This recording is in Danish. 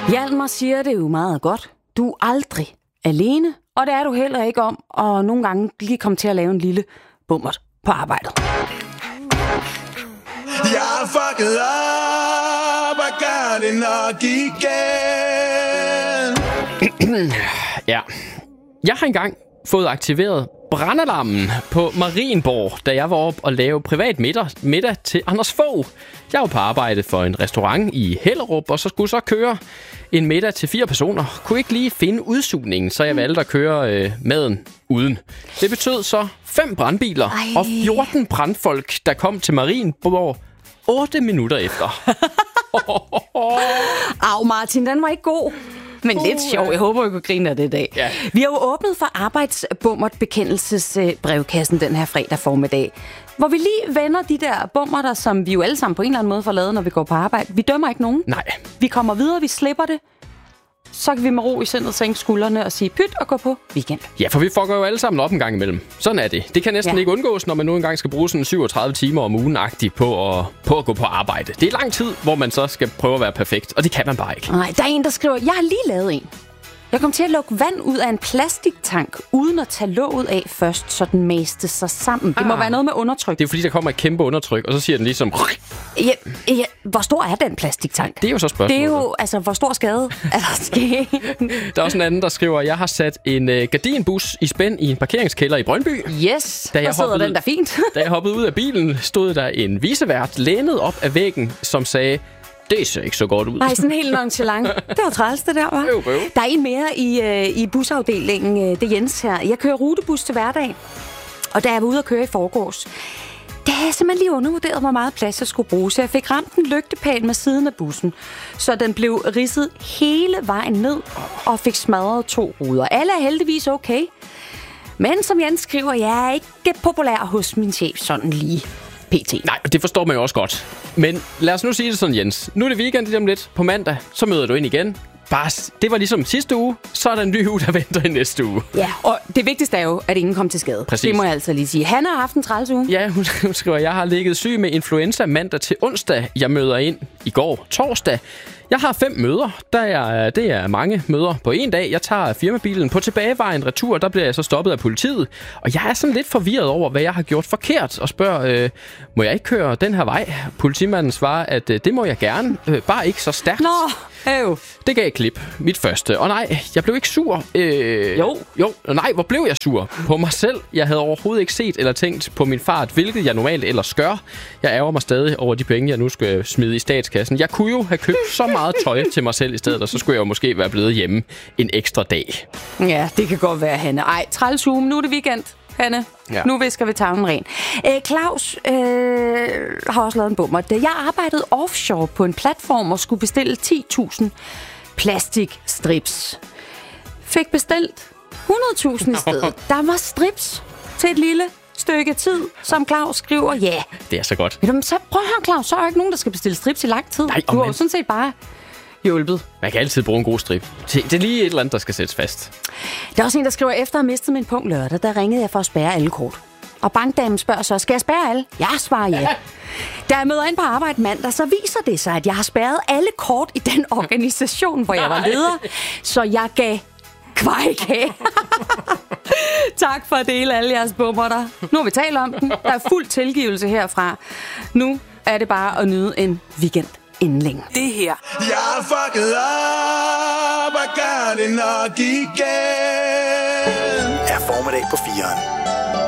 Hjalmar siger det jo meget godt. Du er aldrig alene, og det er du heller ikke om, og nogle gange lige komme til at lave en lille bummert på arbejdet. Jeg er fucket op og gør det nok igen. Ja. Jeg har engang fået aktiveret brandalarmen på Marienborg, da jeg var oppe og lave privat middag til Anders Fogh. Jeg var på arbejde for en restaurant i Hellerup, og så skulle så køre en middag til 4 personer. Kunne ikke lige finde udsugningen, så jeg valgte at køre maden uden. Det betød så 5 brandbiler og 14 brandfolk, der kom til Marienborg 8 minutter efter. Au Martin, den var ikke god. Men lidt sjov. Jeg håber, I kunne grine af det i dag. Ja. Vi har jo åbnet for arbejdsbummert-bekendelsesbrevkassen den her fredag formiddag, hvor vi lige vender de der bummerter, som vi jo alle sammen på en eller anden måde får lavet, når vi går på arbejde. Vi dømmer ikke nogen. Nej. Vi kommer videre, vi slipper det. Så kan vi med ro i sindet sænke skuldrene og sige pyt og gå på weekend. Ja, for vi fucker jo alle sammen op en gang imellem. Sådan er det. Det kan næsten ikke undgås, når man nu engang skal bruge sådan 37 timer om ugen-agtigt på at gå på arbejde. Det er lang tid, hvor man så skal prøve at være perfekt, og det kan man bare ikke. Nej, der er en, der skriver, jeg har lige lavet en. Jeg kom til at lukke vand ud af en plastiktank, uden at tage låget af først, så den maste sig sammen. Det må være noget med undertryk. Det er fordi, der kommer et kæmpe undertryk, og så siger den ligesom... Ja, hvor stor er den plastiktank? Det er jo så spørgsmålet. Det er jo, altså, hvor stor skade er der sket? Der er også en anden, der skriver, jeg har sat en gardinbus i spænd i en parkeringskælder i Brøndby. Yes, der sidder den der fint. Da jeg hoppede ud af bilen, stod der en vicevært lænet op af væggen, som sagde... Det ser ikke så godt ud. Nej, sådan helt nonchalant. Det var træls, det der, var. Der er en mere i busafdelingen. Det er Jens her. Jeg kører rutebus til hverdag, og da jeg var ude at køre i forgårs, der havde jeg simpelthen lige undervurderet, hvor meget plads jeg skulle bruge. Så jeg fik ramt en lygtepæl med siden af bussen, så den blev ridset hele vejen ned og fik smadret 2 ruder. Alle er heldigvis okay. Men som Jens skriver, jeg er ikke populær hos min chef sådan lige. PT. Nej, det forstår man jo også godt. Men lad os nu sige det sådan, Jens. Nu er det weekend lige om lidt. På mandag, så møder du ind igen. Det var ligesom sidste uge, så er der en ny uge, der venter i næste uge. Ja, og det vigtigste er jo, at ingen kom til skade. Præcis. Det må jeg altså lige sige. Han har haft en træls uge. Ja, hun skriver, jeg har ligget syg med influenza mandag til onsdag. Jeg møder ind i går torsdag. Jeg har 5 møder. Det er mange møder på en dag. Jeg tager firmabilen på tilbagevejen retur. Der bliver jeg så stoppet af politiet. Og jeg er sådan lidt forvirret over, hvad jeg har gjort forkert. Og spørger, må jeg ikke køre den her vej? Politimanden svarer, at det må jeg gerne. Bare ikke så stærkt. Det gav et klip. Mit første. Og nej, jeg blev ikke sur. Jo. Nej, hvor blev jeg sur? På mig selv. Jeg havde overhovedet ikke set eller tænkt på min fart, hvilket jeg normalt ellers gør. Jeg ærger mig stadig over de penge, jeg nu skal smide i statskassen. Jeg kunne jo have købt så meget tøj til mig selv i stedet, og så skulle jeg jo måske være blevet hjemme en ekstra dag. Ja, det kan godt være, Hanne. Ej, træls uge. Nu er det weekend, Hanne. Ja. Nu visker vi tavlen ren. Claus har også lavet en bummer. Da jeg arbejdede offshore på en platform og skulle bestille 10.000 plastikstrips, fik bestilt 100.000 i stedet. Der var strips til et lille stykke tid, som Claus skriver. Ja. Det er så godt. Så prøv at høre, Claus, så er der ikke nogen, der skal bestille strips i lang tid. Nej, du har jo sådan set bare hjulpet. Man kan altid bruge en god strip. Det er lige et eller andet, der skal sættes fast. Der er også en, der skriver, efter at have mistet min punkt lørdag, der ringede jeg for at spærre alle kort. Og bankdamen spørger så, skal jeg spærre alle? Jeg svarer ja. Da jeg møder ind på arbejde mandag, så viser det sig, at jeg har spærret alle kort i den organisation, hvor jeg var leder. Så jeg gav kvejkage. Tak for at dele alle jeres bummerter. Nu har vi talt om den. Der er fuld tilgivelse herfra. Nu er det bare at nyde en weekend inden længe. Det her. Jeg er fucket op og gør det nok igen. Er formiddag på 4'eren.